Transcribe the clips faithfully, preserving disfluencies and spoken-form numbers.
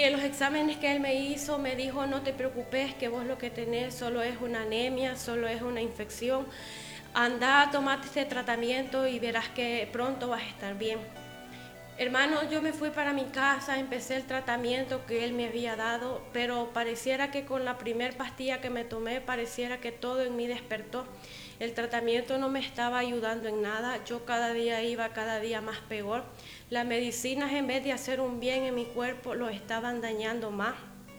En los exámenes que él me hizo, me dijo, no te preocupes, que vos lo que tenés solo es una anemia, solo es una infección. Anda, tomate este tratamiento y verás que pronto vas a estar bien. Hermano, yo me fui para mi casa, empecé el tratamiento que él me había dado, pero pareciera que con la primer pastilla que me tomé, pareciera que todo en mí despertó. El tratamiento no me estaba ayudando en nada, yo cada día iba cada día más peor. Las medicinas, en vez de hacer un bien en mi cuerpo, lo estaban dañando más.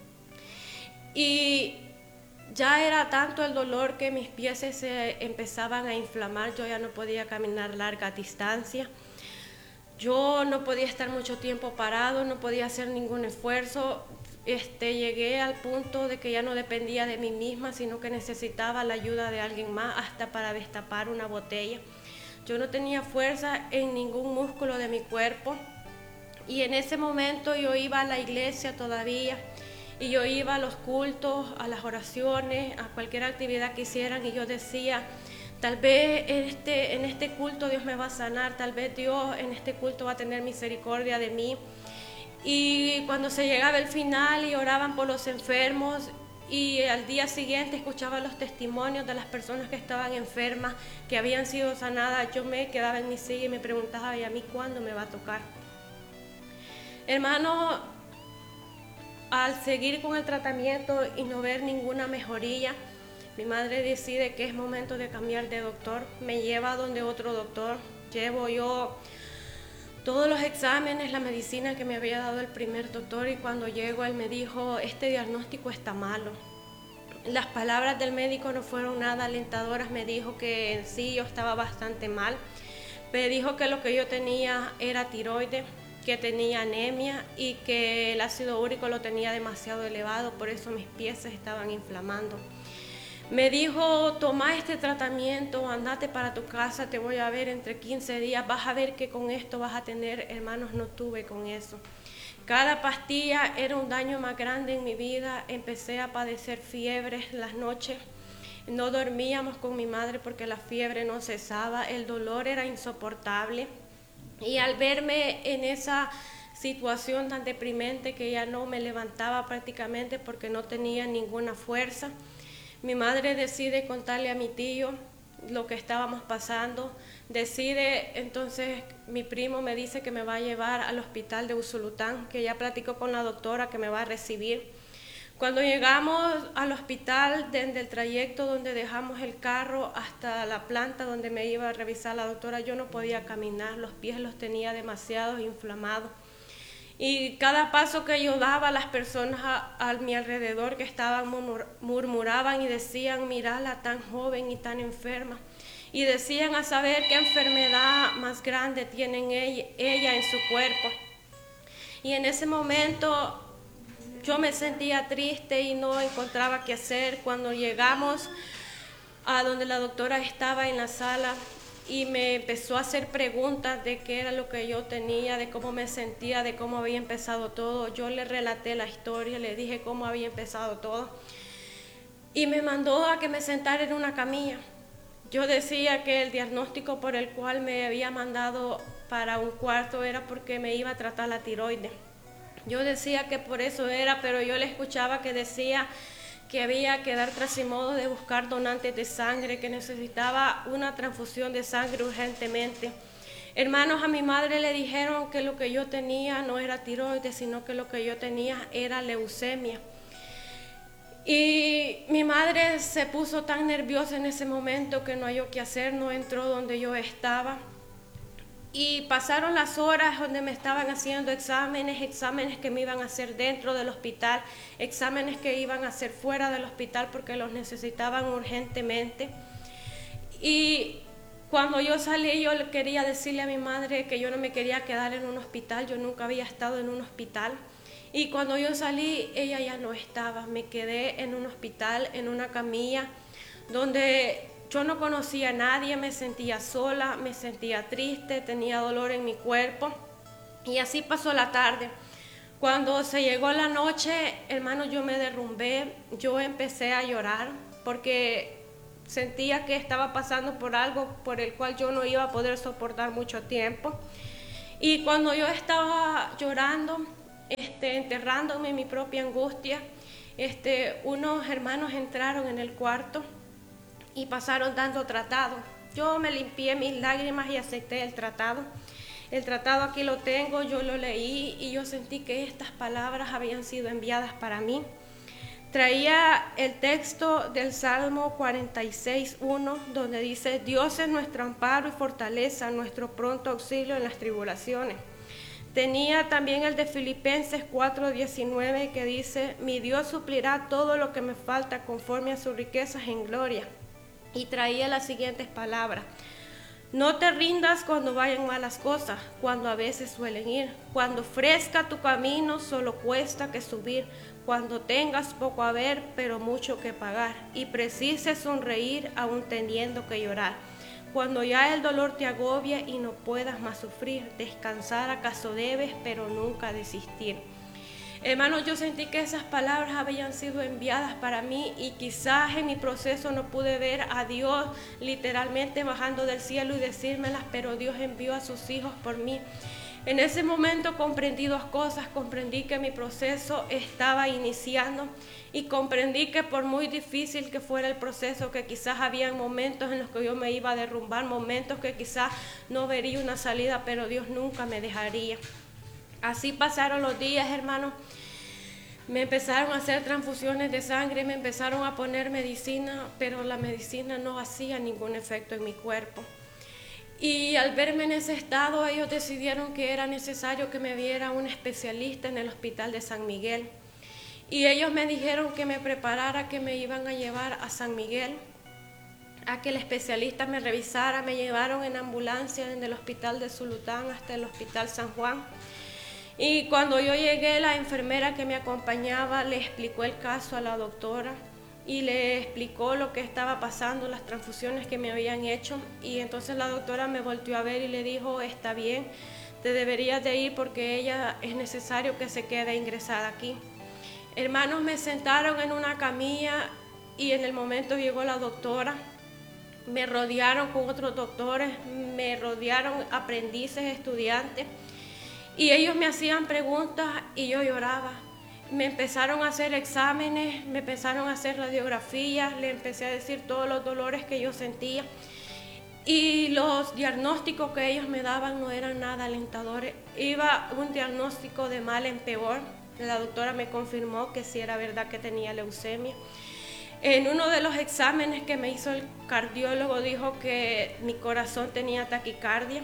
Y ya era tanto el dolor que mis pies se empezaban a inflamar, yo ya no podía caminar larga distancia. Yo no podía estar mucho tiempo parado, no podía hacer ningún esfuerzo. Este, llegué al punto de que ya no dependía de mí misma, sino que necesitaba la ayuda de alguien más, hasta para destapar una botella. Yo no tenía fuerza en ningún músculo de mi cuerpo. Y en ese momento yo iba a la iglesia todavía, y yo iba a los cultos, a las oraciones, a cualquier actividad que hicieran, y yo decía, tal vez en este, en este culto Dios me va a sanar, tal vez Dios en este culto va a tener misericordia de mí. Y cuando se llegaba el final y oraban por los enfermos, y al día siguiente escuchaba los testimonios de las personas que estaban enfermas, que habían sido sanadas, yo me quedaba en mi silla y me preguntaba, ¿y a mí cuándo me va a tocar? Hermano, al seguir con el tratamiento y no ver ninguna mejoría, mi madre decide que es momento de cambiar de doctor. Me lleva donde otro doctor. Llevo yo todos los exámenes, la medicina que me había dado el primer doctor, y cuando llego él me dijo, este diagnóstico está malo. Las palabras del médico no fueron nada alentadoras, me dijo que en sí yo estaba bastante mal. Me dijo que lo que yo tenía era tiroides, que tenía anemia y que el ácido úrico lo tenía demasiado elevado, por eso mis pies se estaban inflamando. Me dijo, toma este tratamiento, andate para tu casa, te voy a ver entre quince días, vas a ver que con esto vas a tener. Hermanos, no tuve con eso. Cada pastilla era un daño más grande en mi vida. Empecé a padecer fiebres las noches. No dormíamos con mi madre porque la fiebre no cesaba, el dolor era insoportable. Y al verme en esa situación tan deprimente que ya no me levantaba prácticamente porque no tenía ninguna fuerza, mi madre decide contarle a mi tío lo que estábamos pasando. Decide, entonces mi primo me dice que me va a llevar al hospital de Usulután, que ya platicó con la doctora que me va a recibir. Cuando llegamos al hospital, desde el trayecto donde dejamos el carro hasta la planta donde me iba a revisar la doctora, yo no podía caminar, los pies los tenía demasiado inflamados. Y cada paso que yo daba, las personas a, a mi alrededor que estaban murmur, murmuraban y decían, mirala tan joven y tan enferma. Y decían a saber qué enfermedad más grande tienen ella, ella en su cuerpo. Y en ese momento yo me sentía triste y no encontraba qué hacer. Cuando llegamos a donde la doctora estaba en la sala, y me empezó a hacer preguntas de qué era lo que yo tenía, de cómo me sentía, de cómo había empezado todo. Yo le relaté la historia, le dije cómo había empezado todo, y me mandó a que me sentara en una camilla. Yo decía que el diagnóstico por el cual me había mandado para un cuarto era porque me iba a tratar la tiroides. Yo decía que por eso era, pero yo le escuchaba que decía que había que dar trasimodo de buscar donantes de sangre, que necesitaba una transfusión de sangre urgentemente. Hermanos, a mi madre le dijeron que lo que yo tenía no era tiroides, sino que lo que yo tenía era leucemia. Y mi madre se puso tan nerviosa en ese momento que no halló qué hacer, no entró donde yo estaba. Y pasaron las horas donde me estaban haciendo exámenes, exámenes que me iban a hacer dentro del hospital, exámenes que iban a hacer fuera del hospital porque los necesitaban urgentemente. Y cuando yo salí, yo quería decirle a mi madre que yo no me quería quedar en un hospital, yo nunca había estado en un hospital. Y cuando yo salí, ella ya no estaba, me quedé en un hospital, en una camilla, donde yo no conocía a nadie, me sentía sola, me sentía triste, tenía dolor en mi cuerpo. Y así pasó la tarde. Cuando se llegó la noche, hermano, yo me derrumbé, yo empecé a llorar porque sentía que estaba pasando por algo por el cual yo no iba a poder soportar mucho tiempo. Y cuando yo estaba llorando, este, enterrándome en mi propia angustia, este, unos hermanos entraron en el cuarto y pasaron dando tratado. Yo me limpié mis lágrimas y acepté el tratado. El tratado aquí lo tengo, yo lo leí y yo sentí que estas palabras habían sido enviadas para mí. Traía el texto del Salmo cuarenta y seis, uno, donde dice: Dios es nuestro amparo y fortaleza, nuestro pronto auxilio en las tribulaciones. Tenía también el de Filipenses cuatro, diecinueve, que dice: mi Dios suplirá todo lo que me falta conforme a sus riquezas en gloria. Y traía las siguientes palabras: no te rindas cuando vayan malas cosas, cuando a veces suelen ir. Cuando ofrezca tu camino, solo cuesta que subir. Cuando tengas poco a ver, pero mucho que pagar. Y precises sonreír, aún teniendo que llorar. Cuando ya el dolor te agobia y no puedas más sufrir. Descansar acaso debes, pero nunca desistir. Hermanos, yo sentí que esas palabras habían sido enviadas para mí y quizás en mi proceso no pude ver a Dios literalmente bajando del cielo y decírmelas, pero Dios envió a sus hijos por mí. En ese momento comprendí dos cosas. Comprendí que mi proceso estaba iniciando y comprendí que por muy difícil que fuera el proceso, que quizás había momentos en los que yo me iba a derrumbar, momentos que quizás no vería una salida, pero Dios nunca me dejaría. Así pasaron los días, hermanos. Me empezaron a hacer transfusiones de sangre, me empezaron a poner medicina, pero la medicina no hacía ningún efecto en mi cuerpo. Y al verme en ese estado, ellos decidieron que era necesario que me viera un especialista en el hospital de San Miguel. Y ellos me dijeron que me preparara, que me iban a llevar a San Miguel, a que el especialista me revisara. Me llevaron en ambulancia desde el hospital de Zulután hasta el hospital San Juan. Y cuando yo llegué, la enfermera que me acompañaba le explicó el caso a la doctora y le explicó lo que estaba pasando, las transfusiones que me habían hecho. Y entonces la doctora me volteó a ver y le dijo: está bien, te deberías de ir porque ella es necesario que se quede ingresada aquí. Hermanos, me sentaron en una camilla y en el momento llegó la doctora. Me rodearon con otros doctores, me rodearon aprendices, estudiantes. Y ellos me hacían preguntas y yo lloraba. Me empezaron a hacer exámenes, me empezaron a hacer radiografías, le empecé a decir todos los dolores que yo sentía. Y los diagnósticos que ellos me daban no eran nada alentadores. Iba un diagnóstico de mal en peor. La doctora me confirmó que sí era verdad que tenía leucemia. En uno de los exámenes que me hizo el cardiólogo dijo que mi corazón tenía taquicardia.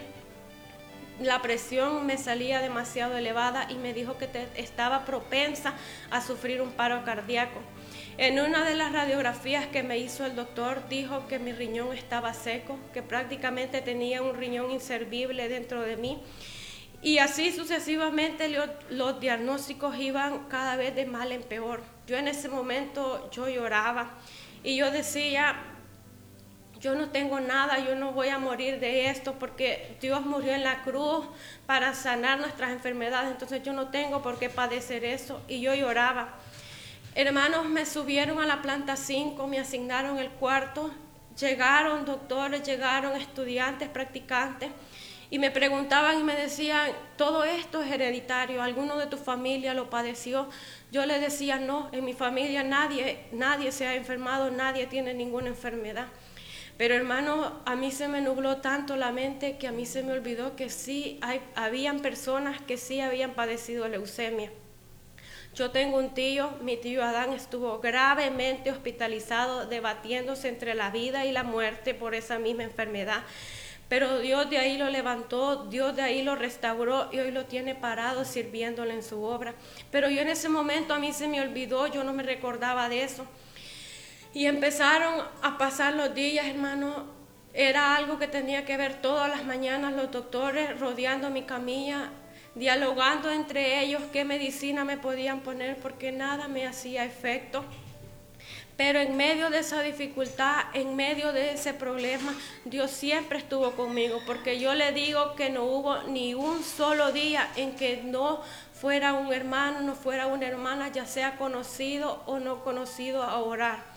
La presión me salía demasiado elevada y me dijo que te, estaba propensa a sufrir un paro cardíaco. En una de las radiografías que me hizo el doctor dijo que mi riñón estaba seco, que prácticamente tenía un riñón inservible dentro de mí. Y así sucesivamente los, los diagnósticos iban cada vez de mal en peor. Yo en ese momento yo lloraba y yo decía: yo no tengo nada, yo no voy a morir de esto porque Dios murió en la cruz para sanar nuestras enfermedades, entonces yo no tengo por qué padecer eso. Y yo lloraba. Hermanos, me subieron a la planta cinco, me asignaron el cuarto, llegaron doctores, llegaron estudiantes, practicantes, y me preguntaban y me decían: todo esto es hereditario, ¿alguno de tu familia lo padeció? Yo les decía: no, en mi familia nadie, nadie se ha enfermado, nadie tiene ninguna enfermedad. Pero hermano, a mí se me nubló tanto la mente que a mí se me olvidó que sí, hay, habían personas que sí habían padecido leucemia. Yo tengo un tío, mi tío Adán estuvo gravemente hospitalizado, debatiéndose entre la vida y la muerte por esa misma enfermedad. Pero Dios de ahí lo levantó, Dios de ahí lo restauró y hoy lo tiene parado sirviéndole en su obra. Pero yo en ese momento a mí se me olvidó, yo no me recordaba de eso. Y empezaron a pasar los días, hermano. Era algo que tenía que ver todas las mañanas los doctores rodeando mi camilla, dialogando entre ellos qué medicina me podían poner porque nada me hacía efecto. Pero en medio de esa dificultad, en medio de ese problema, Dios siempre estuvo conmigo, porque yo le digo que no hubo ni un solo día en que no fuera un hermano, no fuera una hermana, ya sea conocido o no conocido, a orar.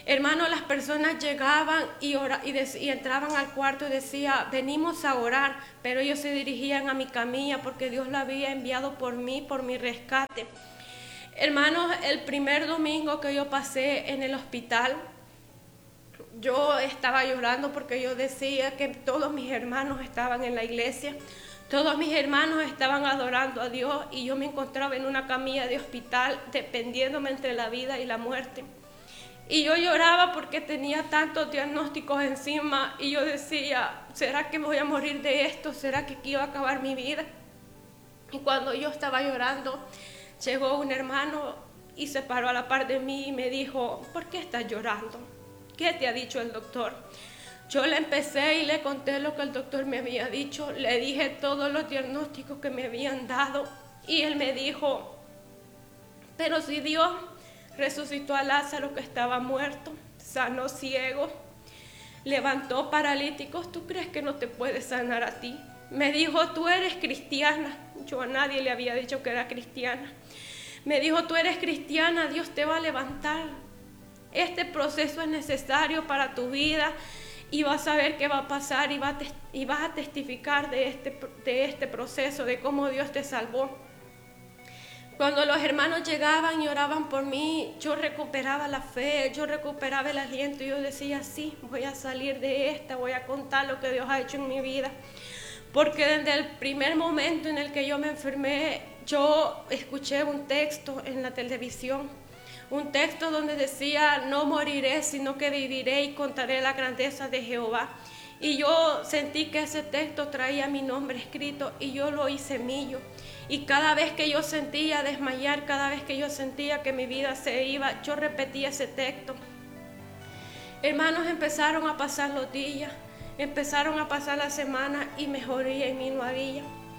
Hermano, las personas llegaban y, ora, y, de, y entraban al cuarto y decía, venimos a orar, pero ellos se dirigían a mi camilla porque Dios la había enviado por mí, por mi rescate. Hermanos, el primer domingo que yo pasé en el hospital, yo estaba llorando porque yo decía que todos mis hermanos estaban en la iglesia, todos mis hermanos estaban adorando a Dios y yo me encontraba en una camilla de hospital dependiéndome entre la vida y la muerte. Y yo lloraba porque tenía tantos diagnósticos encima y yo decía, ¿será que me voy a morir de esto? ¿Será que aquí iba a acabar mi vida? Y cuando yo estaba llorando, llegó un hermano y se paró a la par de mí y me dijo, ¿por qué estás llorando? ¿Qué te ha dicho el doctor? Yo le empecé y le conté lo que el doctor me había dicho, le dije todos los diagnósticos que me habían dado y él me dijo, pero si Dios resucitó a Lázaro que estaba muerto, sanó ciego, levantó paralíticos, ¿tú crees que no te puede sanar a ti? Me dijo, tú eres cristiana. Yo a nadie le había dicho que era cristiana. Me dijo, tú eres cristiana, Dios te va a levantar. Este proceso es necesario para tu vida y vas a ver qué va a pasar y, va a y vas a testificar de este, de este proceso, de cómo Dios te salvó. Cuando los hermanos llegaban y oraban por mí, yo recuperaba la fe, yo recuperaba el aliento y yo decía, sí, voy a salir de esta, voy a contar lo que Dios ha hecho en mi vida. Porque desde el primer momento en el que yo me enfermé, yo escuché un texto en la televisión, un texto donde decía, no moriré, sino que viviré y contaré la grandeza de Jehová. Y yo sentí que ese texto traía mi nombre escrito y yo lo hice mío. Y cada vez que yo sentía desmayar, cada vez que yo sentía que mi vida se iba, yo repetía ese texto. Hermanos, empezaron a pasar los días, empezaron a pasar las semanas y mejoría en mí no había.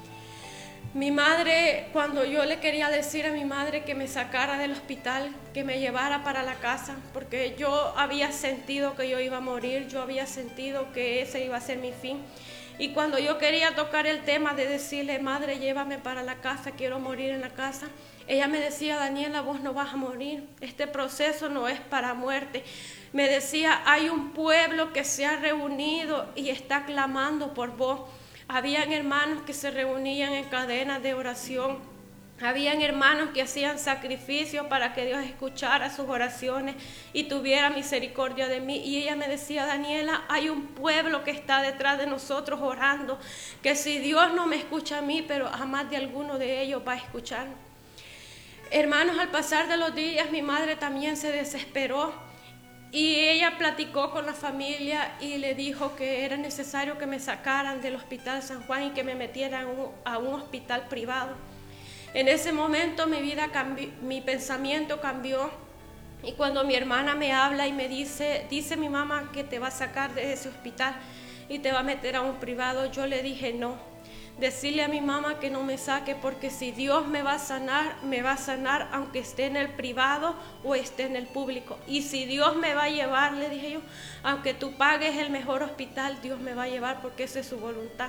Mi madre, cuando yo le quería decir a mi madre que me sacara del hospital, que me llevara para la casa, porque yo había sentido que yo iba a morir, yo había sentido que ese iba a ser mi fin. Y cuando yo quería tocar el tema de decirle, madre, llévame para la casa, quiero morir en la casa, ella me decía, Daniela, vos no vas a morir, este proceso no es para muerte. Me decía, hay un pueblo que se ha reunido y está clamando por vos. Habían hermanos que se reunían en cadenas de oración. Habían hermanos que hacían sacrificios para que Dios escuchara sus oraciones y tuviera misericordia de mí. Y ella me decía, Daniela, hay un pueblo que está detrás de nosotros orando, que si Dios no me escucha a mí, pero a más de alguno de ellos va a escuchar. Hermanos, al pasar de los días, mi madre también se desesperó. Y ella platicó con la familia y le dijo que era necesario que me sacaran del Hospital San Juan y que me metieran a un hospital privado. En ese momento mi vida cambió, mi pensamiento cambió. Y cuando mi hermana me habla y me dice, dice mi mamá que te va a sacar de ese hospital y te va a meter a un privado, yo le dije no. Decirle a mi mamá que no me saque, porque si Dios me va a sanar, me va a sanar aunque esté en el privado o esté en el público. Y si Dios me va a llevar, le dije yo, aunque tú pagues el mejor hospital, Dios me va a llevar porque esa es su voluntad.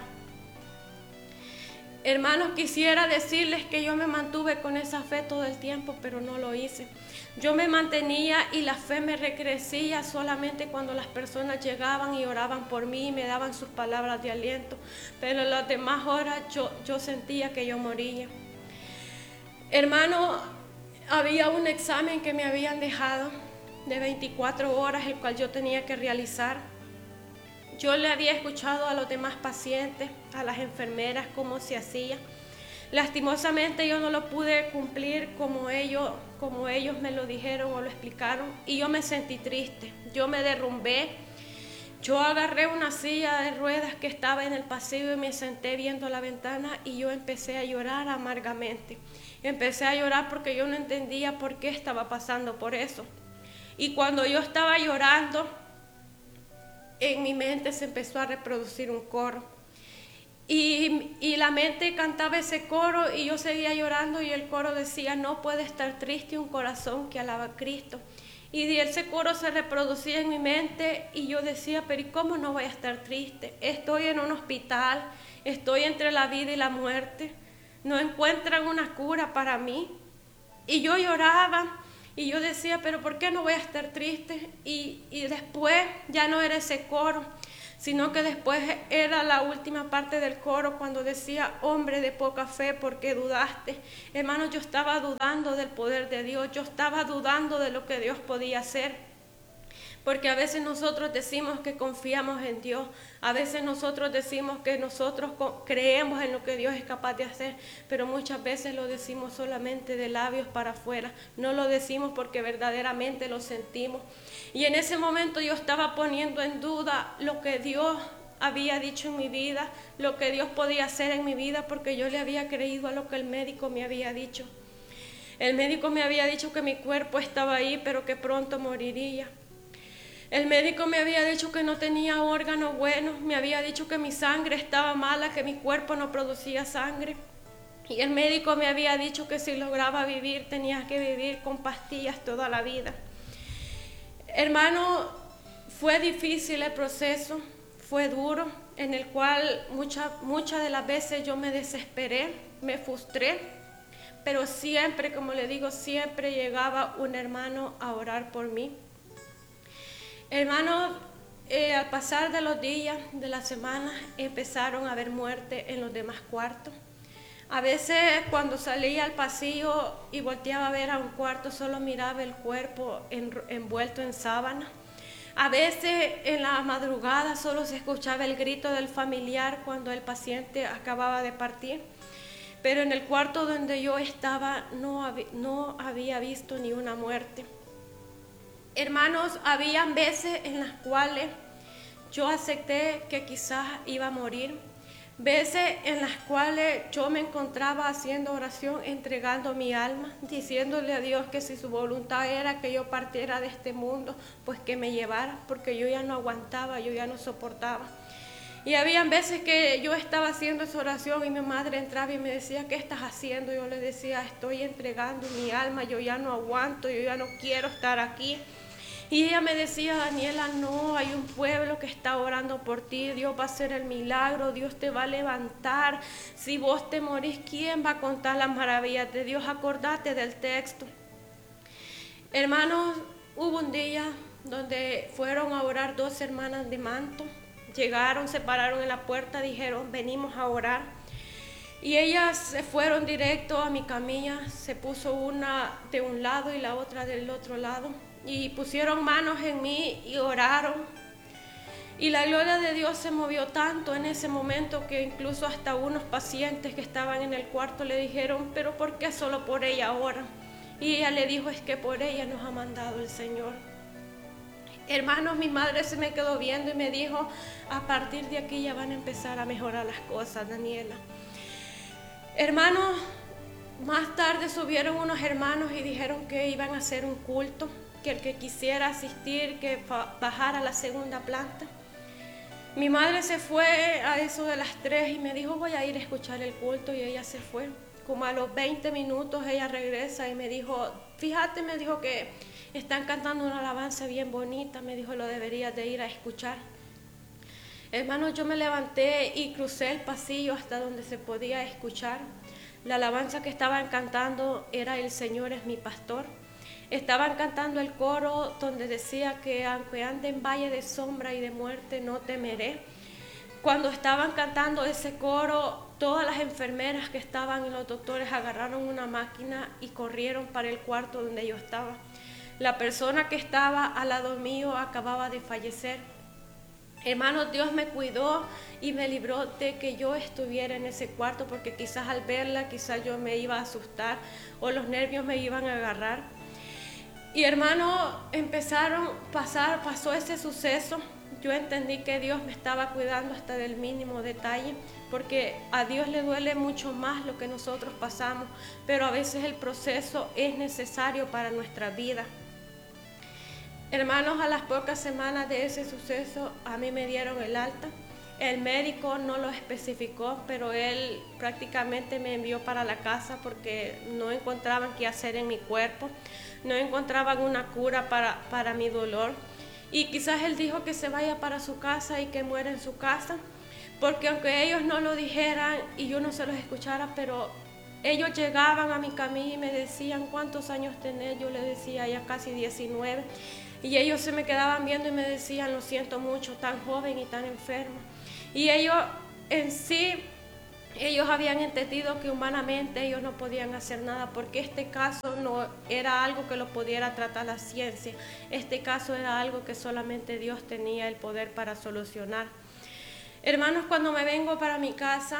Hermanos, quisiera decirles que yo me mantuve con esa fe todo el tiempo, pero no lo hice. Yo me mantenía y la fe me recrecía solamente cuando las personas llegaban y oraban por mí y me daban sus palabras de aliento. Pero en las demás horas yo, yo sentía que yo moría. Hermano, había un examen que me habían dejado de veinticuatro horas, el cual yo tenía que realizar. Yo le había escuchado a los demás pacientes, a las enfermeras, cómo se hacía. Lastimosamente yo no lo pude cumplir como ellos, como ellos me lo dijeron o lo explicaron, y yo me sentí triste, yo me derrumbé. Yo agarré una silla de ruedas que estaba en el pasillo y me senté viendo la ventana y yo empecé a llorar amargamente. Empecé a llorar porque yo no entendía por qué estaba pasando por eso. Y cuando yo estaba llorando, en mi mente se empezó a reproducir un coro. Y, y la mente cantaba ese coro y yo seguía llorando y el coro decía, no puede estar triste un corazón que alaba a Cristo. Y ese coro se reproducía en mi mente y yo decía, pero ¿y cómo no voy a estar triste? Estoy en un hospital, estoy entre la vida y la muerte, no encuentran una cura para mí. Y yo lloraba Y yo decía, pero ¿por qué no voy a estar triste? Y, y después ya no era ese coro, sino que después era la última parte del coro cuando decía, hombre de poca fe, ¿por qué dudaste? Hermanos, yo estaba dudando del poder de Dios, yo estaba dudando de lo que Dios podía hacer. Porque a veces nosotros decimos que confiamos en Dios, a veces nosotros decimos que nosotros creemos en lo que Dios es capaz de hacer, pero muchas veces lo decimos solamente de labios para afuera, no lo decimos porque verdaderamente lo sentimos. Y en ese momento yo estaba poniendo en duda lo que Dios había dicho en mi vida, lo que Dios podía hacer en mi vida, porque yo le había creído a lo que el médico me había dicho. El médico me había dicho que mi cuerpo estaba ahí, pero que pronto moriría. El médico me había dicho que no tenía órganos buenos, me había dicho que mi sangre estaba mala, que mi cuerpo no producía sangre. Y el médico me había dicho que si lograba vivir, tenía que vivir con pastillas toda la vida. Hermano, fue difícil el proceso, fue duro, en el cual muchas muchas de las veces yo me desesperé, me frustré, pero siempre, como le digo, siempre llegaba un hermano a orar por mí. Hermanos, eh, al pasar de los días, de las semanas, empezaron a haber muerte en los demás cuartos. A veces cuando salía al pasillo y volteaba a ver a un cuarto, solo miraba el cuerpo en, envuelto en sábana. A veces en la madrugada solo se escuchaba el grito del familiar cuando el paciente acababa de partir. Pero en el cuarto donde yo estaba no, hab no había visto ni una muerte. Hermanos, habían veces en las cuales yo acepté que quizás iba a morir, veces en las cuales yo me encontraba haciendo oración, entregando mi alma, diciéndole a Dios que si su voluntad era que yo partiera de este mundo, pues que me llevara, porque yo ya no aguantaba, yo ya no soportaba. Y habían veces que yo estaba haciendo esa oración y mi madre entraba y me decía, ¿qué estás haciendo? Yo le decía, estoy entregando mi alma, yo ya no aguanto, yo ya no quiero estar aquí. Y ella me decía, Daniela, no, hay un pueblo que está orando por ti, Dios va a hacer el milagro, Dios te va a levantar. Si vos te morís, ¿quién va a contar las maravillas de Dios? Acordate del texto. Hermanos, hubo un día donde fueron a orar dos hermanas de manto. Llegaron, se pararon en la puerta, dijeron, venimos a orar. Y ellas se fueron directo a mi camilla, se puso una de un lado y la otra del otro lado. Y pusieron manos en mí y oraron. Y la gloria de Dios se movió tanto en ese momento que incluso hasta unos pacientes que estaban en el cuarto le dijeron, pero ¿por qué solo por ella oran? Y ella le dijo, es que por ella nos ha mandado el Señor. Hermanos, mi madre se me quedó viendo y me dijo, a partir de aquí ya van a empezar a mejorar las cosas, Daniela. Hermanos, más tarde subieron unos hermanos y dijeron que iban a hacer un culto, que el que quisiera asistir, que bajara a la segunda planta. Mi madre se fue a eso de las tres y me dijo, voy a ir a escuchar el culto, y ella se fue. Como a los veinte minutos ella regresa y me dijo, fíjate, me dijo que están cantando una alabanza bien bonita, me dijo, lo deberías de ir a escuchar. Hermanos, yo me levanté y crucé el pasillo hasta donde se podía escuchar. La alabanza que estaban cantando era El Señor es mi pastor. Estaban cantando el coro donde decía que aunque ande en valle de sombra y de muerte, no temeré. Cuando estaban cantando ese coro, todas las enfermeras que estaban y los doctores agarraron una máquina y corrieron para el cuarto donde yo estaba. La persona que estaba al lado mío acababa de fallecer. Hermanos, Dios me cuidó y me libró de que yo estuviera en ese cuarto, porque quizás al verla, quizás yo me iba a asustar o los nervios me iban a agarrar. Y hermano, empezaron a pasar, pasó ese suceso. Yo entendí que Dios me estaba cuidando hasta del mínimo detalle, porque a Dios le duele mucho más lo que nosotros pasamos, pero a veces el proceso es necesario para nuestra vida. Hermanos, a las pocas semanas de ese suceso, a mí me dieron el alta. El médico no lo especificó, pero él prácticamente me envió para la casa porque no encontraban qué hacer en mi cuerpo, no encontraban una cura para, para mi dolor. Y quizás él dijo que se vaya para su casa y que muera en su casa, porque aunque ellos no lo dijeran y yo no se los escuchara, pero Ellos llegaban a mi camilla y me decían, ¿cuántos años tenés? Yo les decía, ya casi diecinueve. Y ellos se me quedaban viendo y me decían, lo siento mucho, tan joven y tan enfermo. Y ellos en sí, ellos habían entendido que humanamente ellos no podían hacer nada, porque este caso no era algo que lo pudiera tratar la ciencia. Este caso era algo que solamente Dios tenía el poder para solucionar. Hermanos, cuando me vengo para mi casa,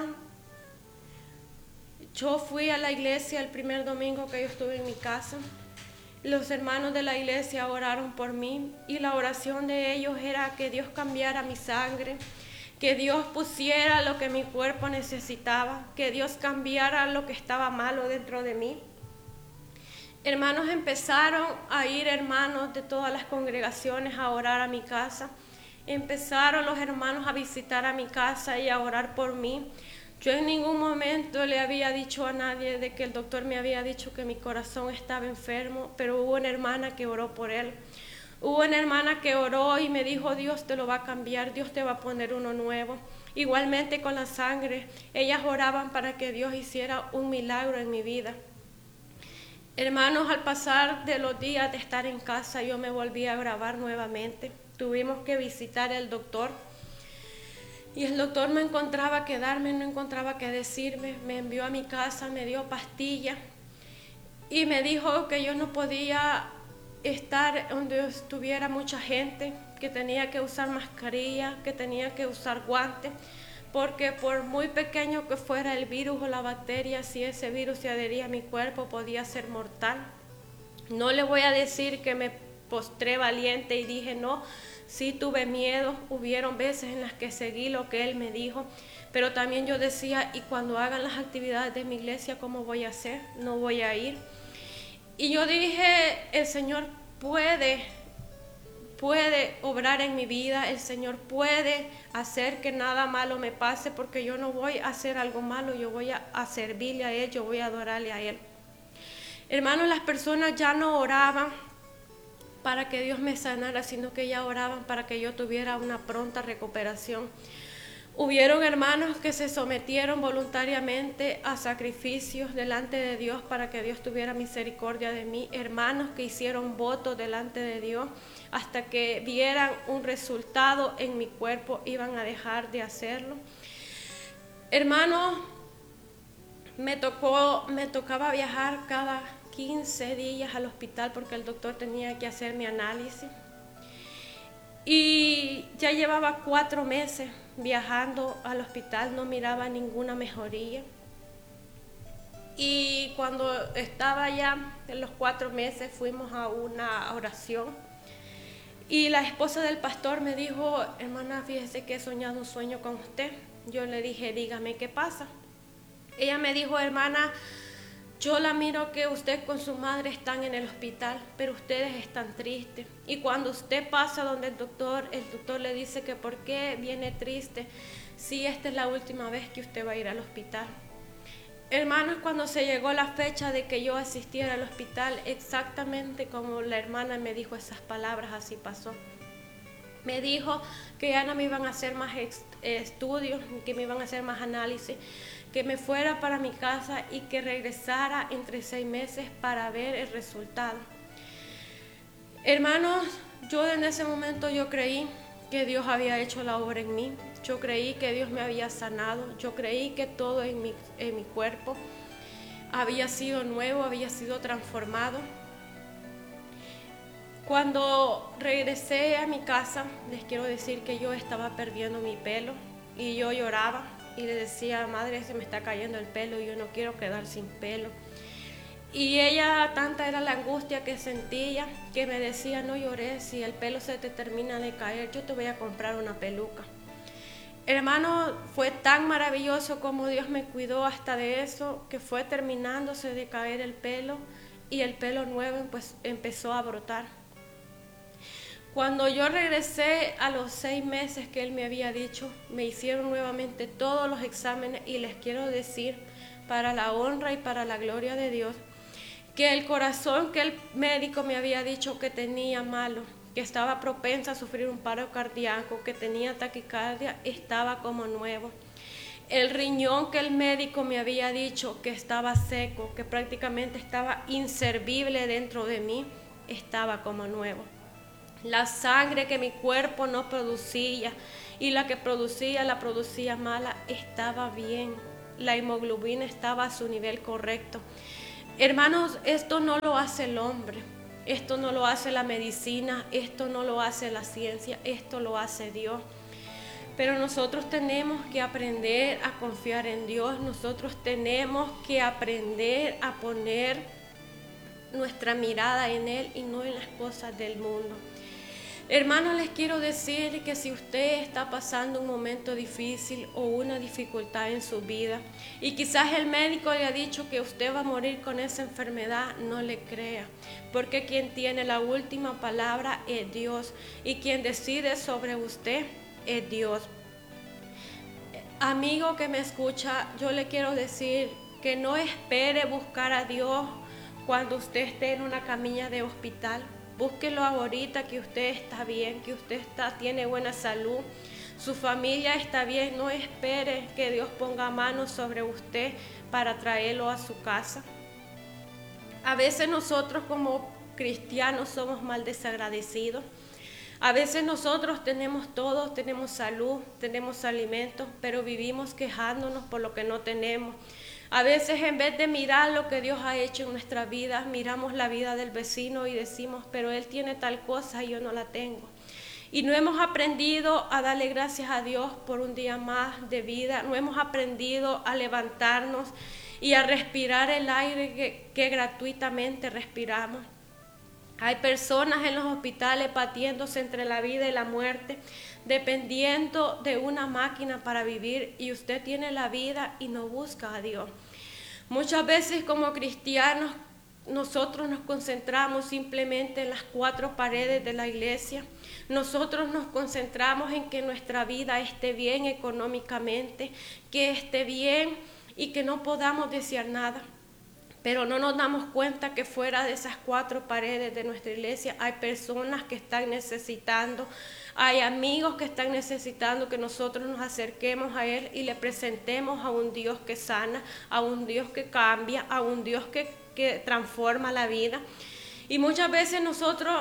yo fui a la iglesia el primer domingo que yo estuve en mi casa. Los hermanos de la iglesia oraron por mí y la oración de ellos era que Dios cambiara mi sangre, que Dios pusiera lo que mi cuerpo necesitaba, que Dios cambiara lo que estaba malo dentro de mí. Hermanos, empezaron a ir hermanos de todas las congregaciones a orar a mi casa. Empezaron los hermanos a visitar a mi casa y a orar por mí. Yo en ningún momento le había dicho a nadie de que el doctor me había dicho que mi corazón estaba enfermo, pero hubo una hermana que oró por él. Hubo una hermana que oró y me dijo, Dios te lo va a cambiar, Dios te va a poner uno nuevo. Igualmente con la sangre, ellas oraban para que Dios hiciera un milagro en mi vida. Hermanos, al pasar de los días de estar en casa, yo me volví a grabar nuevamente. Tuvimos que visitar al doctor. Y el doctor no encontraba qué darme, no encontraba qué decirme. Me envió a mi casa, me dio pastillas y me dijo que yo no podía estar donde estuviera mucha gente, que tenía que usar mascarilla, que tenía que usar guantes, porque por muy pequeño que fuera el virus o la bacteria, si ese virus se adhería a mi cuerpo, podía ser mortal. No le voy a decir que me postré valiente y dije no. Sí tuve miedo, hubieron veces en las que seguí lo que él me dijo, pero también yo decía, y cuando hagan las actividades de mi iglesia, ¿cómo voy a hacer? No voy a ir. Y yo dije, el Señor puede, puede obrar en mi vida, el Señor puede hacer que nada malo me pase, porque yo no voy a hacer algo malo, yo voy a, a servirle a Él, yo voy a adorarle a Él. Hermanos, las personas ya no oraban para que Dios me sanara, sino que ya oraban para que yo tuviera una pronta recuperación. Hubieron hermanos que se sometieron voluntariamente a sacrificios delante de Dios para que Dios tuviera misericordia de mí. Hermanos que hicieron votos delante de Dios hasta que vieran un resultado en mi cuerpo, iban a dejar de hacerlo. Hermanos, me tocó, me tocaba viajar cada quince días al hospital porque el doctor tenía que hacer mi análisis. Y ya llevaba cuatro meses viajando al hospital, no miraba ninguna mejoría. Y cuando estaba ya en los cuatro meses fuimos a una oración. Y la esposa del pastor me dijo, hermana, fíjese que he soñado un sueño con usted. Yo le dije, dígame qué pasa. Ella me dijo, hermana, yo la miro que usted con su madre están en el hospital, pero ustedes están tristes. Y cuando usted pasa donde el doctor, el doctor le dice que por qué viene triste, si esta es la última vez que usted va a ir al hospital. Hermanos, cuando se llegó la fecha de que yo asistiera al hospital, exactamente como la hermana me dijo esas palabras, así pasó. Me dijo que ya no me iban a hacer más estudios, que me iban a hacer más análisis, que me fuera para mi casa y que regresara entre seis meses para ver el resultado. Hermanos, yo en ese momento yo creí que Dios había hecho la obra en mí. Yo creí que Dios me había sanado. Yo creí que todo en mi, en mi cuerpo había sido nuevo, había sido transformado. Cuando regresé a mi casa, les quiero decir que yo estaba perdiendo mi pelo y yo lloraba y le decía, madre, se me está cayendo el pelo y yo no quiero quedar sin pelo. Y ella, tanta era la angustia que sentía, que me decía, no llores, si el pelo se te termina de caer, yo te voy a comprar una peluca. Hermano, fue tan maravilloso como Dios me cuidó hasta de eso, que fue terminándose de caer el pelo y el pelo nuevo pues empezó a brotar. Cuando yo regresé a los seis meses que él me había dicho, me hicieron nuevamente todos los exámenes y les quiero decir, para la honra y para la gloria de Dios, que el corazón que el médico me había dicho que tenía malo, que estaba propensa a sufrir un paro cardíaco, que tenía taquicardia, estaba como nuevo. El riñón que el médico me había dicho que estaba seco, que prácticamente estaba inservible dentro de mí, estaba como nuevo. La sangre que mi cuerpo no producía y la que producía, la producía mala, estaba bien. La hemoglobina estaba a su nivel correcto. Hermanos, esto no lo hace el hombre, esto no lo hace la medicina, esto no lo hace la ciencia, esto lo hace Dios. Pero nosotros tenemos que aprender a confiar en Dios, nosotros tenemos que aprender a poner nuestra mirada en Él y no en las cosas del mundo. Hermanos, les quiero decir que si usted está pasando un momento difícil o una dificultad en su vida y quizás el médico le ha dicho que usted va a morir con esa enfermedad, no le crea, porque quien tiene la última palabra es Dios y quien decide sobre usted es Dios. Amigo que me escucha, yo le quiero decir que no espere buscar a Dios cuando usted esté en una camilla de hospital. Búsquelo ahorita que usted está bien, que usted está, tiene buena salud, su familia está bien. No espere que Dios ponga manos sobre usted para traerlo a su casa. A veces nosotros como cristianos somos mal desagradecidos. A veces nosotros tenemos todo, tenemos salud, tenemos alimentos, pero vivimos quejándonos por lo que no tenemos. A veces en vez de mirar lo que Dios ha hecho en nuestra vida, miramos la vida del vecino y decimos, pero él tiene tal cosa y yo no la tengo. Y no hemos aprendido a darle gracias a Dios por un día más de vida, no hemos aprendido a levantarnos y a respirar el aire que, que gratuitamente respiramos. Hay personas en los hospitales batiéndose entre la vida y la muerte, dependiendo de una máquina para vivir, y usted tiene la vida y no busca a Dios. Muchas veces como cristianos nosotros nos concentramos simplemente en las cuatro paredes de la iglesia. Nosotros nos concentramos en que nuestra vida esté bien económicamente, que esté bien y que no podamos desear nada. Pero no nos damos cuenta que fuera de esas cuatro paredes de nuestra iglesia hay personas que están necesitando, hay amigos que están necesitando que nosotros nos acerquemos a Él y le presentemos a un Dios que sana, a un Dios que cambia, a un Dios que, que transforma la vida. Y muchas veces nosotros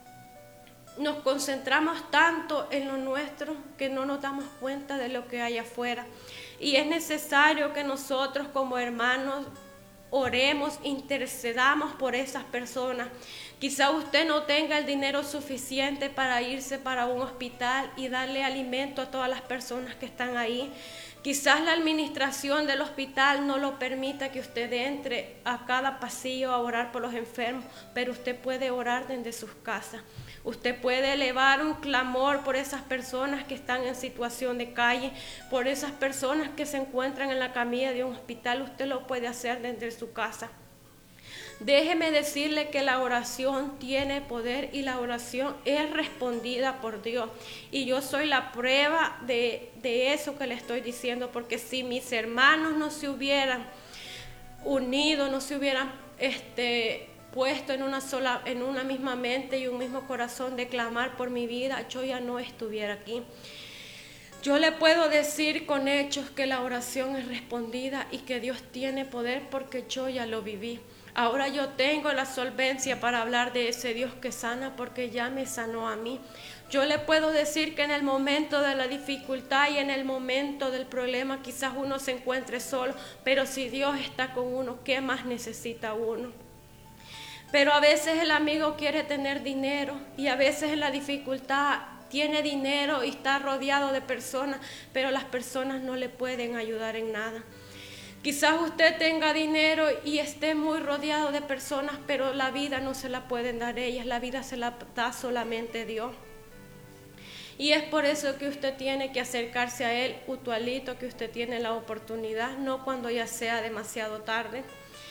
nos concentramos tanto en lo nuestro que no nos damos cuenta de lo que hay afuera. Y es necesario que nosotros como hermanos oremos, intercedamos por esas personas. Quizá usted no tenga el dinero suficiente para irse para un hospital y darle alimento a todas las personas que están ahí. Quizás la administración del hospital no lo permita que usted entre a cada pasillo a orar por los enfermos, pero usted puede orar desde sus casas. Usted puede elevar un clamor por esas personas que están en situación de calle, por esas personas que se encuentran en la camilla de un hospital. Usted lo puede hacer desde su casa. Déjeme decirle que la oración tiene poder y la oración es respondida por Dios. Y yo soy la prueba de, de eso que le estoy diciendo, porque si mis hermanos no se hubieran unido, no se hubieran este, puesto en una sola, en una misma mente y un mismo corazón de clamar por mi vida, yo ya no estuviera aquí. Yo le puedo decir con hechos que la oración es respondida y que Dios tiene poder porque yo ya lo viví. Ahora yo tengo la solvencia para hablar de ese Dios que sana porque ya me sanó a mí. Yo le puedo decir que en el momento de la dificultad y en el momento del problema quizás uno se encuentre solo, pero si Dios está con uno, ¿qué más necesita uno? Pero a veces el amigo quiere tener dinero y a veces en la dificultad tiene dinero y está rodeado de personas, pero las personas no le pueden ayudar en nada. Quizás usted tenga dinero y esté muy rodeado de personas, pero la vida no se la pueden dar ellas, la vida se la da solamente Dios. Y es por eso que usted tiene que acercarse a Él, utualito, que usted tiene la oportunidad, no cuando ya sea demasiado tarde.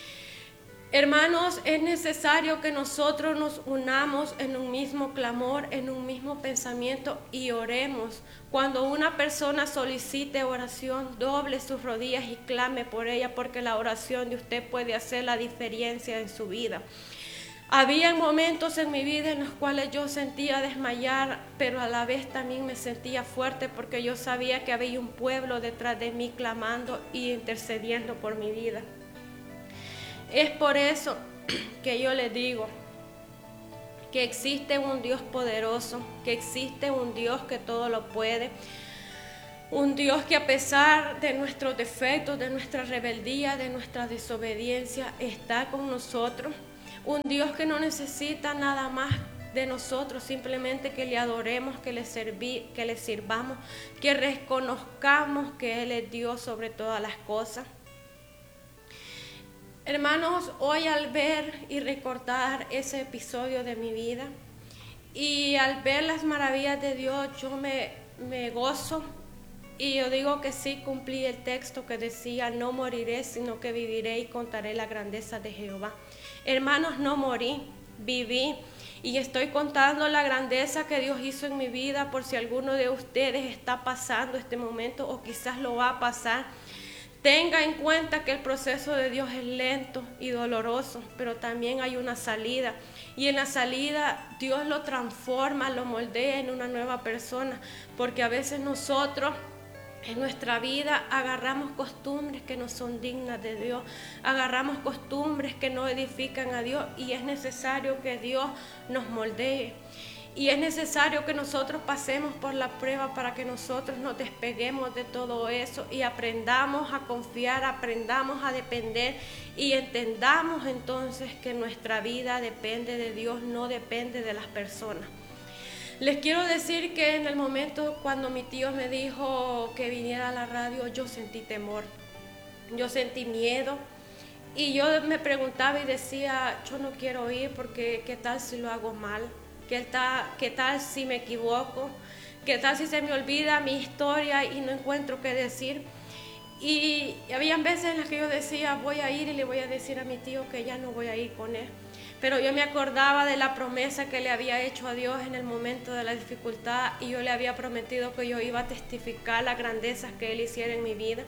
Hermanos, es necesario que nosotros nos unamos en un mismo clamor, en un mismo pensamiento y oremos. Cuando una persona solicite oración, doble sus rodillas y clame por ella, porque la oración de usted puede hacer la diferencia en su vida. Había momentos en mi vida en los cuales yo sentía desmayar, pero a la vez también me sentía fuerte porque yo sabía que había un pueblo detrás de mí clamando y intercediendo por mi vida. Es por eso que yo les digo que existe un Dios poderoso, que existe un Dios que todo lo puede, un Dios que a pesar de nuestros defectos, de nuestra rebeldía, de nuestra desobediencia, está con nosotros. Un Dios que no necesita nada más de nosotros, simplemente que le adoremos, que le, serví, que le sirvamos, que reconozcamos que Él es Dios sobre todas las cosas. Hermanos, hoy al ver y recordar ese episodio de mi vida y al ver las maravillas de Dios, yo me, me gozo y yo digo que sí cumplí el texto que decía: no moriré, sino que viviré y contaré la grandeza de Jehová. Hermanos, no morí, viví y estoy contando la grandeza que Dios hizo en mi vida. Por si alguno de ustedes está pasando este momento o quizás lo va a pasar, tenga en cuenta que el proceso de Dios es lento y doloroso, pero también hay una salida. Y en la salida Dios lo transforma, lo moldea en una nueva persona, porque a veces nosotros en nuestra vida agarramos costumbres que no son dignas de Dios, agarramos costumbres que no edifican a Dios, y es necesario que Dios nos moldee. Y es necesario que nosotros pasemos por la prueba para que nosotros nos despeguemos de todo eso y aprendamos a confiar, aprendamos a depender y entendamos entonces que nuestra vida depende de Dios, no depende de las personas. Les quiero decir que en el momento cuando mi tío me dijo que viniera a la radio, yo sentí temor, yo sentí miedo. Y yo me preguntaba y decía: yo no quiero ir porque ¿qué tal si lo hago mal? ¿Qué tal, qué tal si me equivoco? ¿Qué tal si se me olvida mi historia y no encuentro qué decir? Y habían veces en las que yo decía: voy a ir y le voy a decir a mi tío que ya no voy a ir con él. Pero yo me acordaba de la promesa que le había hecho a Dios en el momento de la dificultad, y yo le había prometido que yo iba a testificar las grandezas que Él hiciera en mi vida.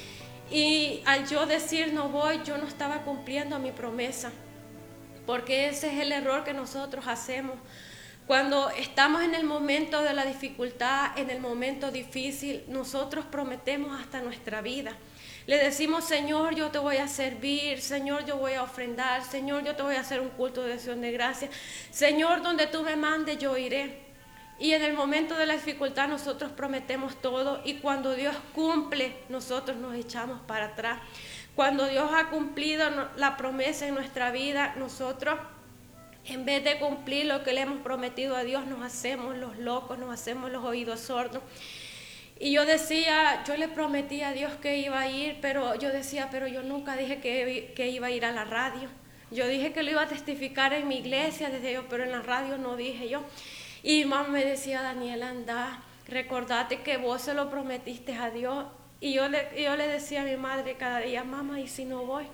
Y al yo decir no voy, yo no estaba cumpliendo mi promesa, porque ese es el error que nosotros hacemos. Cuando estamos en el momento de la dificultad, en el momento difícil, nosotros prometemos hasta nuestra vida. Le decimos: Señor, yo te voy a servir, Señor, yo voy a ofrendar, Señor, yo te voy a hacer un culto de acción de gracias, Señor, donde tú me mandes yo iré. Y en el momento de la dificultad nosotros prometemos todo, y cuando Dios cumple, nosotros nos echamos para atrás. Cuando Dios ha cumplido la promesa en nuestra vida, nosotros, en vez de cumplir lo que le hemos prometido a Dios, nos hacemos los locos, nos hacemos los oídos sordos. Y yo decía, yo le prometí a Dios que iba a ir, pero yo decía, pero yo nunca dije que, que iba a ir a la radio. Yo dije que lo iba a testificar en mi iglesia, desde yo, pero en la radio no dije yo. Y mamá me decía: Daniela, anda, recordate que vos se lo prometiste a Dios. Y yo le, yo le decía a mi madre cada día: mamá, ¿y si no voy?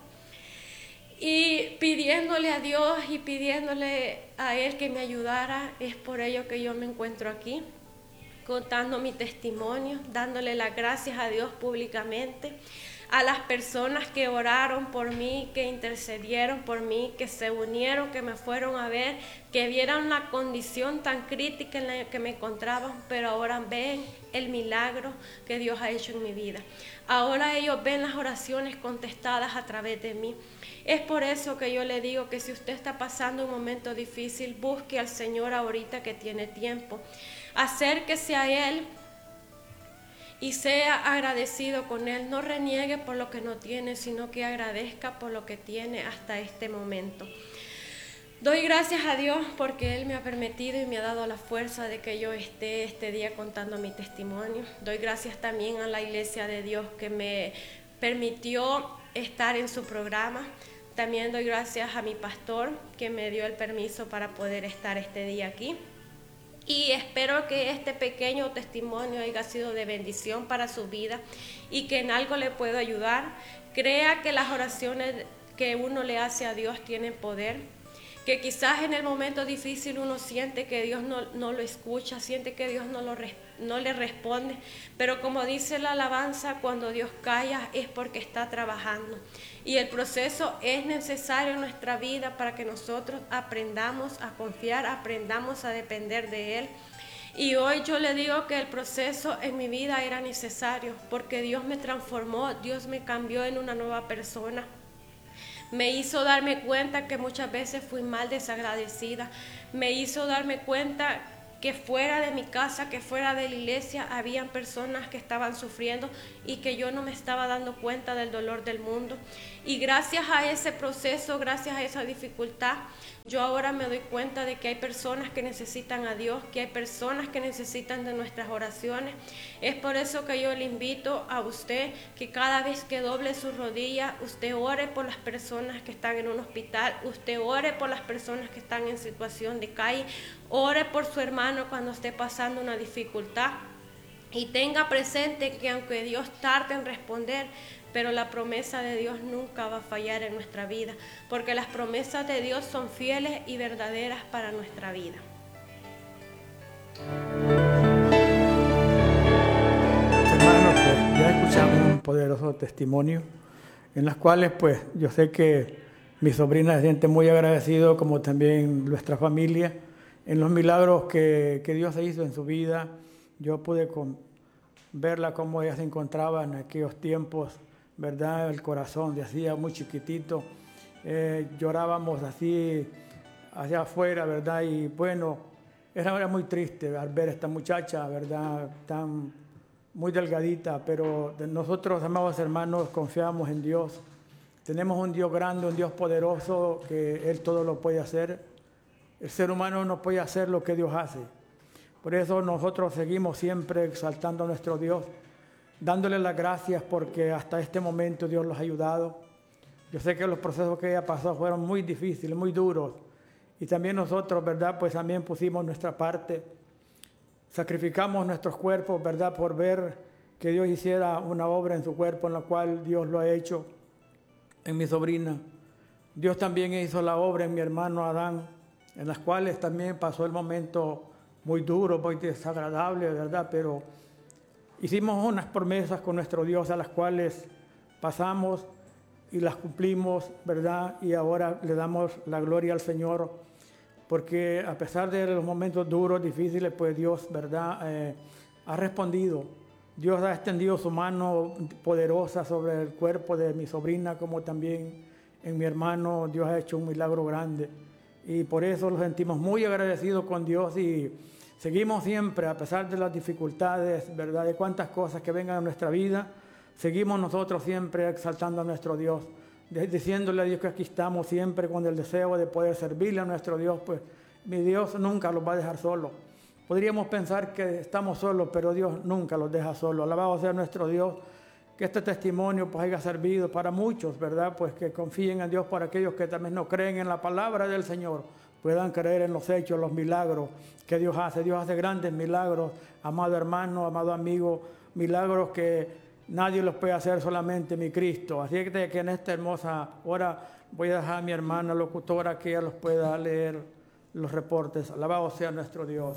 Y pidiéndole a Dios y pidiéndole a Él que me ayudara, es por ello que yo me encuentro aquí, contando mi testimonio, dándole las gracias a Dios públicamente, a las personas que oraron por mí, que intercedieron por mí, que se unieron, que me fueron a ver, que vieron la condición tan crítica en la que me encontraba, pero ahora ven el milagro que Dios ha hecho en mi vida. Ahora ellos ven las oraciones contestadas a través de mí. Es por eso que yo le digo que si usted está pasando un momento difícil, busque al Señor ahorita que tiene tiempo. Acérquese a Él y sea agradecido con Él. No reniegue por lo que no tiene, sino que agradezca por lo que tiene hasta este momento. Doy gracias a Dios porque Él me ha permitido y me ha dado la fuerza de que yo esté este día contando mi testimonio. Doy gracias también a la Iglesia de Dios que me permitió estar en su programa. También doy gracias a mi pastor que me dio el permiso para poder estar este día aquí. Y espero que este pequeño testimonio haya sido de bendición para su vida y que en algo le pueda ayudar. Crea que las oraciones que uno le hace a Dios tienen poder, que quizás en el momento difícil uno siente que Dios no, no lo escucha, siente que Dios no, lo, no le responde, pero como dice la alabanza, cuando Dios calla es porque está trabajando. Y el proceso es necesario en nuestra vida para que nosotros aprendamos a confiar, aprendamos a depender de Él. Y hoy yo le digo que el proceso en mi vida era necesario porque Dios me transformó, Dios me cambió en una nueva persona. Me hizo darme cuenta que muchas veces fui mal desagradecida. Me hizo darme cuenta que fuera de mi casa, que fuera de la iglesia, habían personas que estaban sufriendo y que yo no me estaba dando cuenta del dolor del mundo. Y gracias a ese proceso, gracias a esa dificultad, yo ahora me doy cuenta de que hay personas que necesitan a Dios, que hay personas que necesitan de nuestras oraciones. Es por eso que yo le invito a usted que cada vez que doble su rodilla, usted ore por las personas que están en un hospital, usted ore por las personas que están en situación de calle, ore por su hermano cuando esté pasando una dificultad. Y tenga presente que aunque Dios tarde en responder, pero la promesa de Dios nunca va a fallar en nuestra vida, porque las promesas de Dios son fieles y verdaderas para nuestra vida. Hermanos, pues ya escuchamos un poderoso testimonio en las cuales pues yo sé que mi sobrina se siente muy agradecido, como también nuestra familia, en los milagros que, que Dios hizo en su vida. Yo pude con, verla cómo ella se encontraba en aquellos tiempos, ¿verdad? El corazón de hacía muy chiquitito, eh, llorábamos así hacia afuera, ¿verdad? Y bueno, era, era muy triste al ver a esta muchacha, ¿verdad? Tan muy delgadita, pero nosotros, amados hermanos, confiamos en Dios. Tenemos un Dios grande, un Dios poderoso, que Él todo lo puede hacer. El ser humano no puede hacer lo que Dios hace. Por eso nosotros seguimos siempre exaltando a nuestro Dios, dándole las gracias porque hasta este momento Dios los ha ayudado. Yo sé que los procesos que ella pasó fueron muy difíciles, muy duros. Y también nosotros, ¿verdad? Pues también pusimos nuestra parte. Sacrificamos nuestros cuerpos, ¿verdad? Por ver que Dios hiciera una obra en su cuerpo, en la cual Dios lo ha hecho en mi sobrina. Dios también hizo la obra en mi hermano Adán, en las cuales también pasó el momento muy duro, muy desagradable, ¿verdad? Pero hicimos unas promesas con nuestro Dios a las cuales pasamos y las cumplimos, ¿verdad? Y ahora le damos la gloria al Señor, porque a pesar de los momentos duros, difíciles, pues Dios, ¿verdad? Eh, ha respondido. Dios ha extendido su mano poderosa sobre el cuerpo de mi sobrina, como también en mi hermano. Dios ha hecho un milagro grande. Y por eso nos sentimos muy agradecidos con Dios y seguimos siempre, a pesar de las dificultades, ¿verdad? De cuántas cosas que vengan a nuestra vida, seguimos nosotros siempre exaltando a nuestro Dios, diciéndole a Dios que aquí estamos siempre con el deseo de poder servirle a nuestro Dios, pues mi Dios nunca los va a dejar solos. Podríamos pensar que estamos solos, pero Dios nunca los deja solos. Alabado sea nuestro Dios, que este testimonio pues haya servido para muchos, ¿verdad? Pues que confíen en Dios, para aquellos que también no creen en la palabra del Señor, puedan creer en los hechos, los milagros que Dios hace. Dios hace grandes milagros, amado hermano, amado amigo, milagros que nadie los puede hacer, solamente mi Cristo. Así que, que en esta hermosa hora voy a dejar a mi hermana locutora que ella los pueda leer los reportes. Alabado sea nuestro Dios.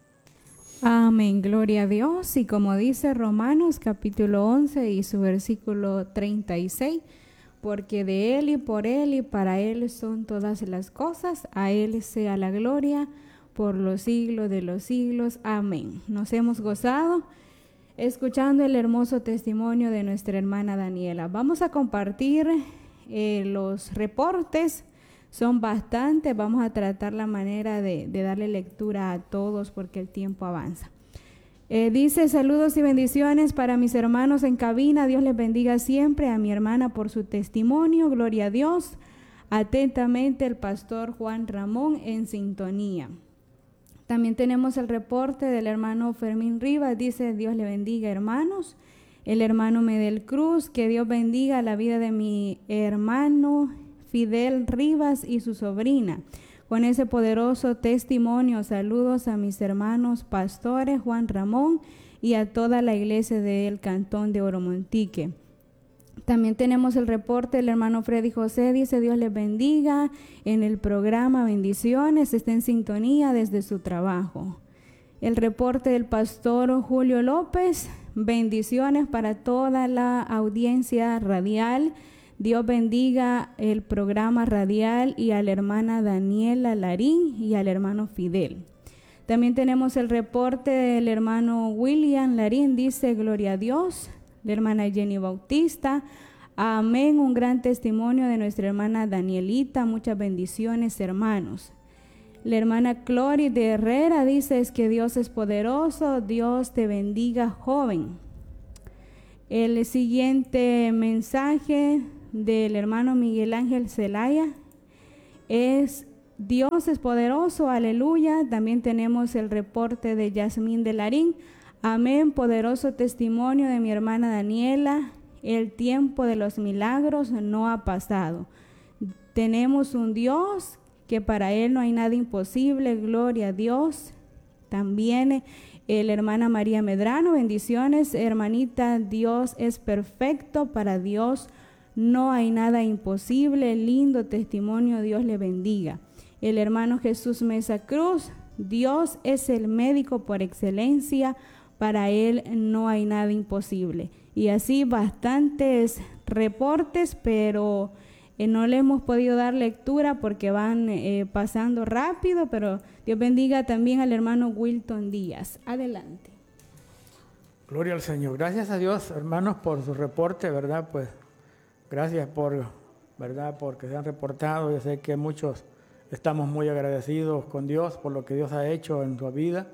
Amén, gloria a Dios. Y como dice Romanos capítulo once y su versículo treinta y seis, porque de Él y por Él y para Él son todas las cosas, a Él sea la gloria por los siglos de los siglos. Amén. Nos hemos gozado escuchando el hermoso testimonio de nuestra hermana Daniela. Vamos a compartir eh, los reportes. Son bastantes, vamos a tratar la manera de, de darle lectura a todos porque el tiempo avanza. Eh, dice, saludos y bendiciones para mis hermanos en cabina, Dios les bendiga siempre, a mi hermana por su testimonio, gloria a Dios. Atentamente el pastor Juan Ramón en sintonía. También tenemos el reporte del hermano Fermín Rivas, dice, Dios le bendiga hermanos. El hermano Medel Cruz, que Dios bendiga la vida de mi hermano Fidel Rivas y su sobrina. Con ese poderoso testimonio, saludos a mis hermanos pastores Juan Ramón y a toda la iglesia del Cantón de Oromontique. También tenemos el reporte del hermano Freddy José, dice Dios les bendiga en el programa, bendiciones, está en sintonía desde su trabajo. El reporte del pastor Julio López, bendiciones para toda la audiencia radial Dios bendiga el programa radial y a la hermana Daniela Larín y al hermano Fidel. También tenemos el reporte del hermano William Larín, dice gloria a Dios. La hermana Jenny Bautista, amén, un gran testimonio de nuestra hermana Danielita, muchas bendiciones hermanos. La hermana Cloris de Herrera dice es que Dios es poderoso, Dios te bendiga joven. El siguiente mensaje del hermano Miguel Ángel Zelaya es Dios es poderoso, aleluya. También tenemos el reporte de Yasmín de Larín, amén, poderoso testimonio de mi hermana Daniela, el tiempo de los milagros no ha pasado. Tenemos un Dios que para Él no hay nada imposible, gloria a Dios. También eh, la hermana María Medrano, bendiciones, hermanita, Dios es perfecto, para Dios no hay nada imposible, lindo testimonio, Dios le bendiga. El hermano Jesús Mesa Cruz, Dios es el médico por excelencia, para Él no hay nada imposible. Y así bastantes reportes, pero Eh, no le hemos podido dar lectura porque van eh, pasando rápido, pero Dios bendiga también al hermano Wilton Díaz. Adelante. Gloria al Señor. Gracias a Dios, hermanos, por su reporte, ¿verdad? Pues gracias por, ¿verdad? Porque se han reportado. Yo sé que muchos estamos muy agradecidos con Dios por lo que Dios ha hecho en su vida.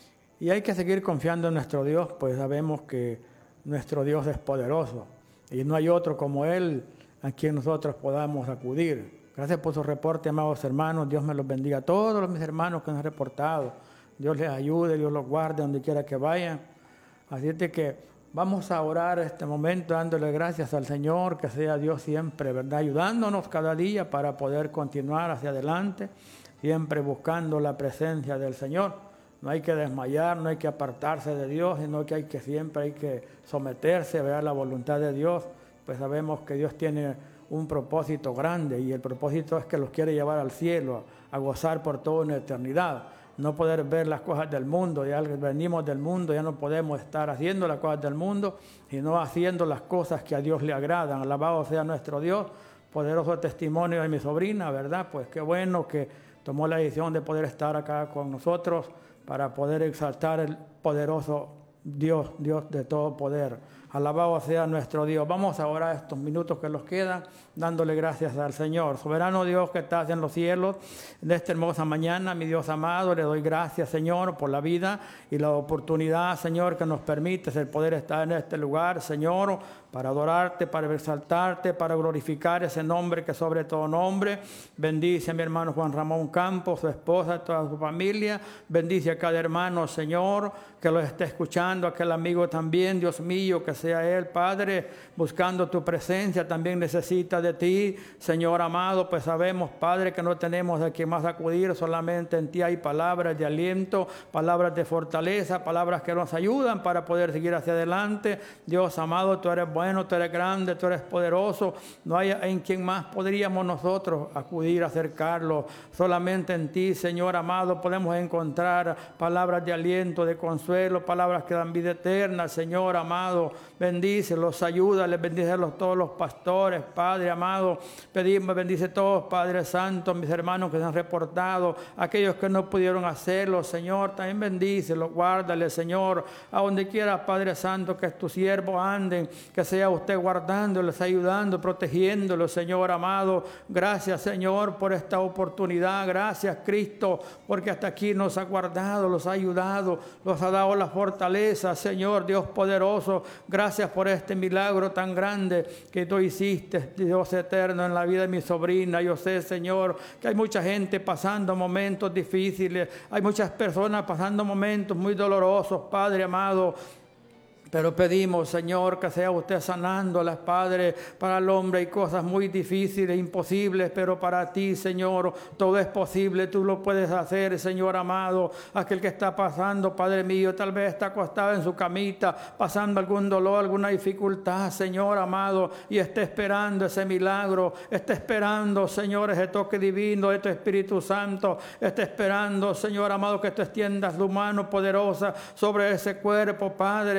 Y hay que seguir confiando en nuestro Dios, pues sabemos que nuestro Dios es poderoso y no hay otro como Él a quien nosotros podamos acudir. Gracias por su reporte, amados hermanos. Dios me los bendiga a todos los mis hermanos que nos han reportado. Dios les ayude, Dios los guarde donde quiera que vayan. Así es de que vamos a orar este momento dándole gracias al Señor, que sea Dios siempre, ¿verdad? Ayudándonos cada día para poder continuar hacia adelante, siempre buscando la presencia del Señor. No hay que desmayar, no hay que apartarse de Dios, sino que hay que siempre hay que someterse, ¿verdad?, a la voluntad de Dios. Pues sabemos que Dios tiene un propósito grande y el propósito es que los quiere llevar al cielo, a gozar por toda una eternidad. No poder ver las cosas del mundo, ya venimos del mundo, ya no podemos estar haciendo las cosas del mundo, sino haciendo las cosas que a Dios le agradan. Alabado sea nuestro Dios, poderoso testimonio de mi sobrina, ¿verdad? Pues qué bueno que tomó la decisión de poder estar acá con nosotros para poder exaltar el poderoso Dios, Dios de todo poder. Alabado sea nuestro Dios. Vamos a orar estos minutos que nos quedan, dándole gracias al Señor. Soberano Dios que estás en los cielos, en esta hermosa mañana, mi Dios amado, le doy gracias, Señor, por la vida y la oportunidad, Señor, que nos permites el poder estar en este lugar, Señor, para adorarte, para exaltarte, para glorificar ese nombre que sobre todo nombre. Bendice a mi hermano Juan Ramón Campos, su esposa, toda su familia. Bendice a cada hermano, Señor, que lo esté escuchando, aquel amigo también, Dios mío, que sea él, Padre, buscando tu presencia, también necesita de ti, Señor amado, pues sabemos, Padre, que no tenemos a quien más acudir, solamente en ti hay palabras de aliento, palabras de fortaleza, palabras que nos ayudan para poder seguir hacia adelante. Dios amado, tú eres bueno, tú eres grande, tú eres poderoso, no hay en quien más podríamos nosotros acudir, acercarlo, solamente en ti, Señor amado, podemos encontrar palabras de aliento, de consuelo, palabras que dan vida eterna, Señor amado. Bendícelos, ayúdales, bendícelos todos los pastores, Padre amado. Pedimos, bendice a todos, Padre Santo, mis hermanos que se han reportado, aquellos que no pudieron hacerlo, Señor, también bendícelos, guárdales, Señor, a donde quiera, Padre Santo, que tus siervos anden, que sea usted guardándoles, ayudando, protegiéndolos, Señor amado. Gracias, Señor, por esta oportunidad. Gracias, Cristo, porque hasta aquí nos ha guardado, los ha ayudado, los ha dado la fortaleza, Señor, Dios poderoso. Gracias por este milagro tan grande que tú hiciste, Dios eterno, en la vida de mi sobrina. Yo sé, Señor, que hay mucha gente pasando momentos difíciles, hay muchas personas pasando momentos muy dolorosos, Padre amado. Pero pedimos, Señor, que sea usted sanándolas, Padre. Para el hombre hay cosas muy difíciles, imposibles, pero para ti, Señor, todo es posible. Tú lo puedes hacer, Señor amado. Aquel que está pasando, Padre mío, tal vez está acostado en su camita, pasando algún dolor, alguna dificultad, Señor amado, y está esperando ese milagro. Está esperando, Señor, ese toque divino de tu Espíritu Santo. Está esperando, Señor amado, que tú extiendas tu mano poderosa sobre ese cuerpo, Padre.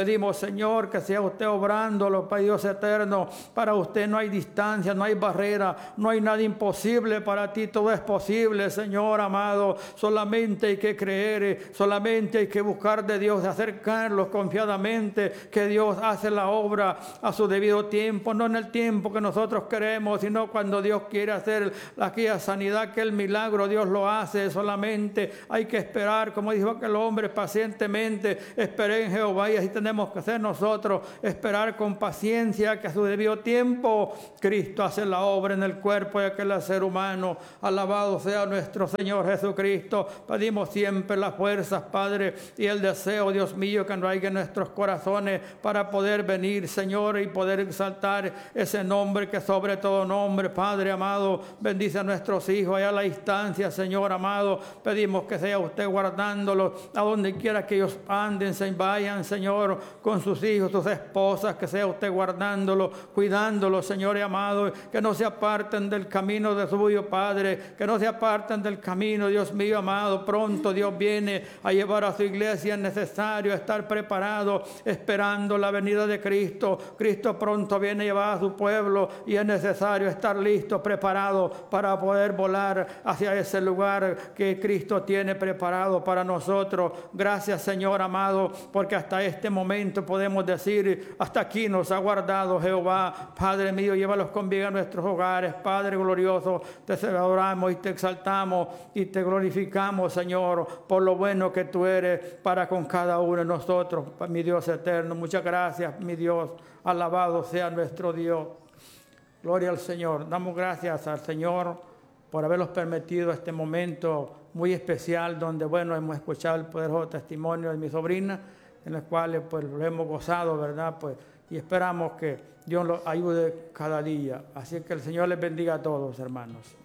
Pedimos, Señor, que sea usted obrándolo, Padre Dios eterno. Para usted no hay distancia, no hay barrera, no hay nada imposible. Para ti todo es posible, Señor amado. Solamente hay que creer, solamente hay que buscar de Dios, acercarlos confiadamente, que Dios hace la obra a su debido tiempo, no en el tiempo que nosotros queremos, sino cuando Dios quiere hacer aquella sanidad, que el milagro Dios lo hace. Solamente hay que esperar, como dijo aquel hombre, pacientemente. Esperé en Jehová, y así tenemos que hacer nosotros, esperar con paciencia, que a su debido tiempo Cristo hace la obra en el cuerpo de aquel ser humano. Alabado sea nuestro Señor Jesucristo. Pedimos siempre las fuerzas, Padre, y el deseo, Dios mío, que no haya en nuestros corazones para poder venir, Señor, y poder exaltar ese nombre que sobre todo nombre. Padre amado, bendice a nuestros hijos allá a la distancia, Señor amado. Pedimos que sea usted guardándolos a donde quiera que ellos anden, se vayan, Señor, con sus hijos, sus esposas, que sea usted guardándolos, cuidándolos, Señor amado, que no se aparten del camino de suyo, Padre, que no se aparten del camino, Dios mío amado. Pronto Dios viene a llevar a su iglesia. Es necesario estar preparado, esperando la venida de Cristo. Cristo pronto viene a llevar a su pueblo, y es necesario estar listo, preparado para poder volar hacia ese lugar que Cristo tiene preparado para nosotros. Gracias, Señor amado, porque hasta este momento podemos decir: hasta aquí nos ha guardado Jehová. Padre mío, llévalos con bien a nuestros hogares. Padre glorioso, te adoramos y te exaltamos y te glorificamos, Señor, por lo bueno que tú eres para con cada uno de nosotros, mi Dios eterno. Muchas gracias, mi Dios. Alabado sea nuestro Dios. Gloria al Señor. Damos gracias al Señor por habernos permitido este momento muy especial, donde, bueno, hemos escuchado el poderoso testimonio de mi sobrina, en los cuales pues lo hemos gozado, ¿verdad? Pues, y esperamos que Dios los ayude cada día. Así que el Señor les bendiga a todos, hermanos.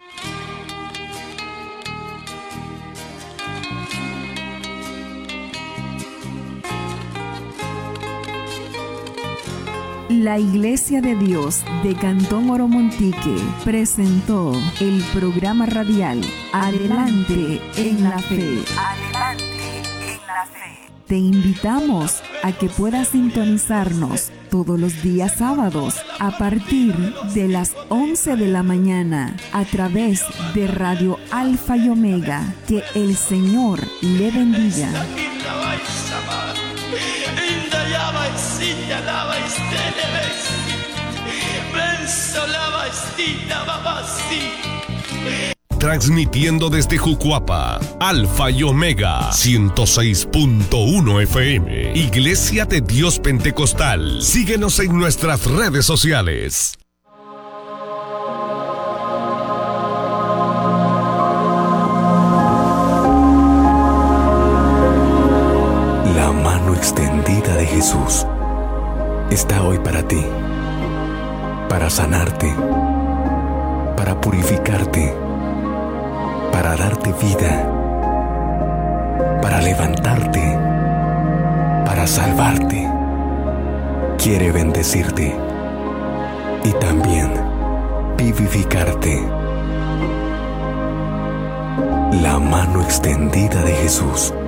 La Iglesia de Dios de Cantón Oromontique presentó el programa radial Adelante en la Fe. Adelante en la Fe. Te invitamos a que puedas sintonizarnos todos los días sábados a partir de las once de la mañana a través de Radio Alfa y Omega. Que el Señor le bendiga. Transmitiendo desde Jucuapa, Alfa y Omega, ciento seis punto uno F M, Iglesia de Dios Pentecostal. Síguenos en nuestras redes sociales. La mano extendida de Jesús está hoy para ti, para sanarte, para purificarte, para darte vida, para levantarte, para salvarte. Quiere bendecirte y también vivificarte. La mano extendida de Jesús.